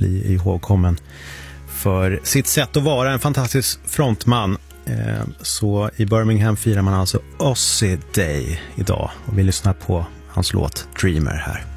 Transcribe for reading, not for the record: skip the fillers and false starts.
bli ihågkommen för sitt sätt att vara en fantastisk frontman. Så i Birmingham firar man alltså Ozzy Day idag och vi lyssnar på hans låt Dreamer här.